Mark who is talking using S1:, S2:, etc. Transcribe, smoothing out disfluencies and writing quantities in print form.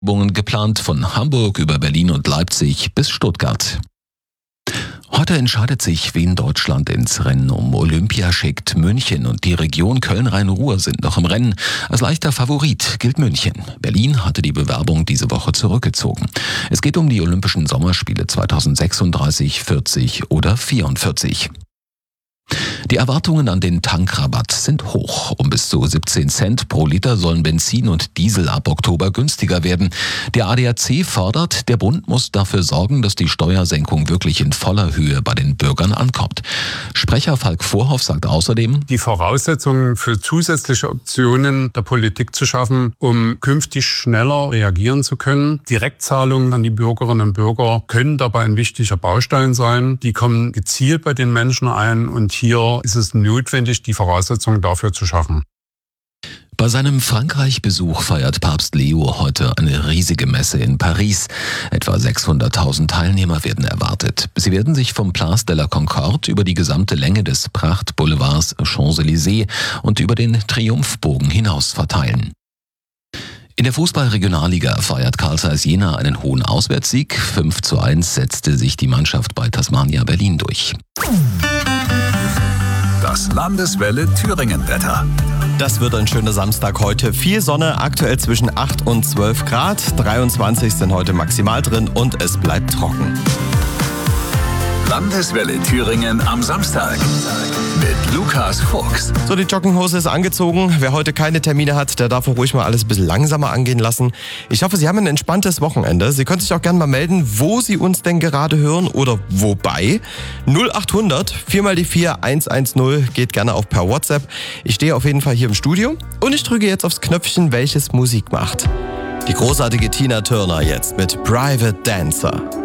S1: Geplant von Hamburg über Berlin und Leipzig bis Stuttgart. Heute entscheidet sich, wen Deutschland ins Rennen um Olympia schickt. München und die Region Köln-Rhein-Ruhr sind noch im Rennen. Als leichter Favorit gilt München. Berlin hatte die Bewerbung diese Woche zurückgezogen. Es geht um die Olympischen Sommerspiele 2036, 40 oder 44. Die Erwartungen an den Tankrabatt sind hoch. Um bis zu 17 Cent pro Liter sollen Benzin und Diesel ab Oktober günstiger werden. Der ADAC fordert, der Bund muss dafür sorgen, dass die Steuersenkung wirklich in voller Höhe bei den Bürgern ankommt. Sprecher Falk Vorhoff sagt außerdem,
S2: die Voraussetzungen für zusätzliche Optionen der Politik zu schaffen, um künftig schneller reagieren zu können. Direktzahlungen an die Bürgerinnen und Bürger können dabei ein wichtiger Baustein sein. Die kommen gezielt bei den Menschen ein und hier ist es notwendig, die Voraussetzungen dafür zu schaffen.
S1: Bei seinem Frankreich-Besuch feiert Papst Leo heute eine riesige Messe in Paris. Etwa 600.000 Teilnehmer werden erwartet. Sie werden sich vom Place de la Concorde über die gesamte Länge des Prachtboulevards Champs-Élysées und über den Triumphbogen hinaus verteilen. In der Fußball-Regionalliga feiert Carl Zeiss Jena einen hohen Auswärtssieg. 5:1 setzte sich die Mannschaft bei Tasmania Berlin durch.
S3: Das Landeswelle Thüringen-Wetter.
S4: Das wird ein schöner Samstag heute. Viel Sonne, aktuell zwischen 8 und 12 Grad. 23 sind heute maximal drin und es bleibt trocken.
S3: Landeswelle Thüringen am Samstag mit Lukas Fuchs.
S4: So, die Jogginghose ist angezogen. Wer heute keine Termine hat, der darf auch ruhig mal alles ein bisschen langsamer angehen lassen. Ich hoffe, Sie haben ein entspanntes Wochenende. Sie können sich auch gerne mal melden, wo Sie uns denn gerade hören oder wobei. 0800 4x4 110 geht gerne auch per WhatsApp. Ich stehe auf jeden Fall hier im Studio und ich drücke jetzt aufs Knöpfchen, welches Musik macht. Die großartige Tina Turner jetzt mit Private Dancer.